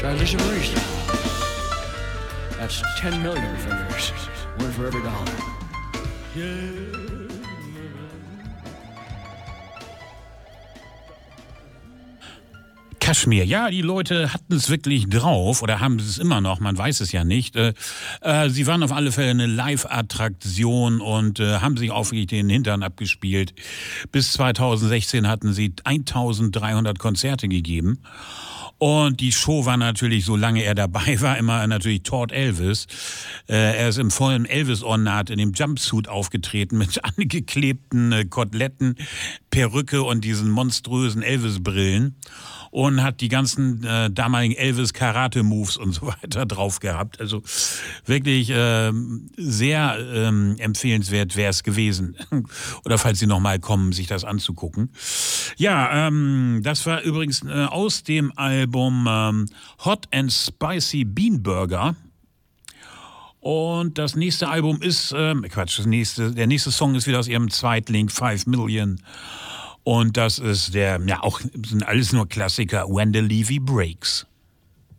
Alicia Marie style. That's 10 million fingers, one for every dollar. Kaschmir, ja, die Leute hatten es wirklich drauf oder haben es immer noch, man weiß es ja nicht. Sie waren auf alle Fälle eine Live-Attraktion und haben sich auch wirklich den Hintern abgespielt. Bis 2016 hatten sie 1300 Konzerte gegeben. Und die Show war natürlich, solange er dabei war, immer natürlich Todd Elvis. Er ist im vollen Elvis-Ornat in dem Jumpsuit aufgetreten mit angeklebten Koteletten, Perücke und diesen monströsen Elvis-Brillen. Und hat die ganzen damaligen Elvis-Karate-Moves und so weiter drauf gehabt. Also wirklich sehr empfehlenswert wäre es gewesen. Oder falls Sie nochmal kommen, sich das anzugucken. Ja, das war übrigens aus dem Album Hot and Spicy Bean Burger. Und das nächste Album ist, der nächste Song ist wieder aus ihrem Zweitling 5 Million. Und das ist der, ja auch, sind alles nur Klassiker, When the Levee Breaks.